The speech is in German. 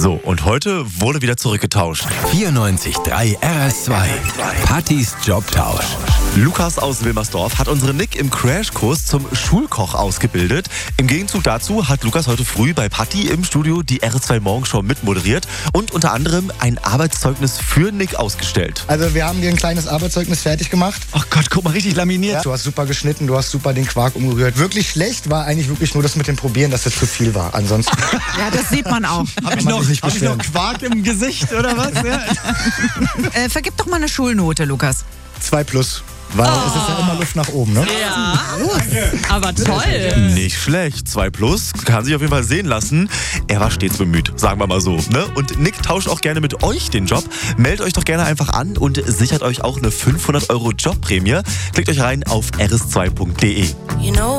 So, und heute wurde wieder zurückgetauscht. 94.3 RS2. Pattys Jobtausch. Lukas aus Wilmersdorf hat unseren Nick im Crashkurs zum Schulkoch ausgebildet. Im Gegenzug dazu hat Lukas heute früh bei Patti im Studio die RS2 Morgenshow mitmoderiert und unter anderem ein Arbeitszeugnis für Nick ausgestellt. Also wir haben dir ein kleines Arbeitszeugnis fertig gemacht. Ach Gott, guck mal, richtig laminiert. Ja, du hast super geschnitten, du hast super den Quark umgerührt. Wirklich schlecht war eigentlich wirklich nur das mit dem Probieren, dass das zu viel war. Ansonsten Ja, das sieht man auch. Hab ich noch Quark im Gesicht, oder was? Ja. Vergib doch mal eine Schulnote, Lukas. 2+. Weil es ist ja immer Luft nach oben, ne? Ja, aber toll. Nicht schlecht. 2+, kann sich auf jeden Fall sehen lassen. Er war stets bemüht, sagen wir mal so. Ne? Und Nick tauscht auch gerne mit euch den Job. Meldet euch doch gerne einfach an und sichert euch auch eine 500 € Jobprämie. Klickt euch rein auf rs2.de.